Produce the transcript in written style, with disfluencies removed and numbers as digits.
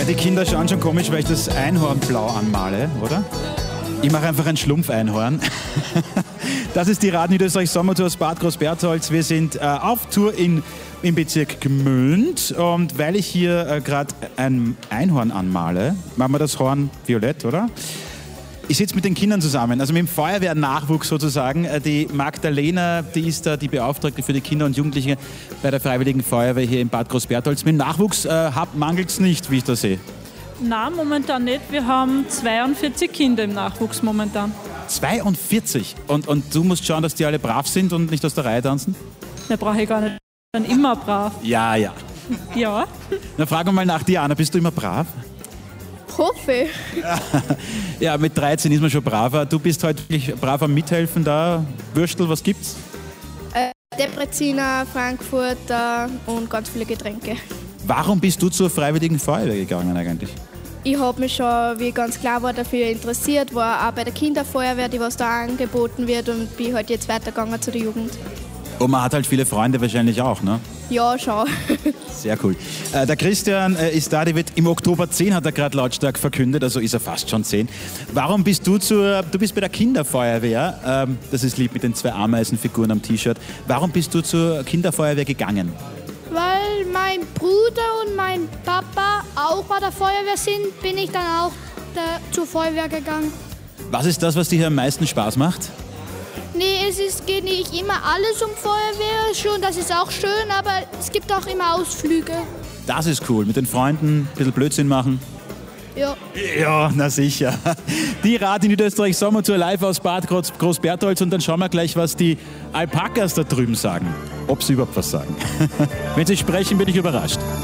Ja, die Kinder schauen schon komisch, weil ich das Einhorn blau anmale, oder? Ich mache einfach ein Schlumpfeinhorn. Das ist die Rad Niederösterreich Sommertour aus Bad Großbertholz. Wir sind auf Tour im Bezirk Gmünd. Und weil ich hier gerade ein Einhorn anmale, machen wir das Horn violett, oder? Ich sitze mit den Kindern zusammen, also mit dem Feuerwehrnachwuchs sozusagen. Die Magdalena, die ist da die Beauftragte für die Kinder und Jugendliche bei der Freiwilligen Feuerwehr hier in Bad Großbertholz. Mit dem Nachwuchs mangelt es nicht, wie ich das sehe. Nein, momentan nicht. Wir haben 42 Kinder im Nachwuchs momentan. 42? Und du musst schauen, dass die alle brav sind und nicht aus der Reihe tanzen? Da brauche ich gar nicht. Ich bin immer brav. Ja. Ja. Na, fragen wir mal nach Diana, bist du immer brav? Hoffe. Ja, mit 13 ist man schon braver. Du bist heute wirklich brav am Mithelfen da. Würstel, was gibt's? Depreziner, Frankfurter und ganz viele Getränke. Warum bist du zur Freiwilligen Feuerwehr gegangen eigentlich? Ich habe mich schon, wie ganz klar war, dafür interessiert, war auch bei der Kinderfeuerwehr, die was da angeboten wird, und bin halt jetzt weitergegangen zu der Jugend. Und man hat halt viele Freunde wahrscheinlich auch, ne? Ja, schon. Sehr cool. Der Christian ist da, der wird im Oktober 10, hat er gerade lautstark verkündet, also ist er fast schon 10. Warum bist du bist bei der Kinderfeuerwehr, das ist lieb mit den 2 Ameisenfiguren am T-Shirt, warum bist du zur Kinderfeuerwehr gegangen? Weil mein Bruder und mein Papa auch bei der Feuerwehr sind, bin ich dann auch zur Feuerwehr gegangen. Was ist das, was dir hier am meisten Spaß macht? Nee, geht nicht immer alles um Feuerwehr, schon, das ist auch schön, aber es gibt auch immer Ausflüge. Das ist cool, mit den Freunden ein bisschen Blödsinn machen. Ja. Ja, na sicher. Die Rad in Niederösterreich Sommertour live aus Bad Großbertholz, und dann schauen wir gleich, was die Alpakas da drüben sagen. Ob sie überhaupt was sagen. Wenn sie sprechen, bin ich überrascht.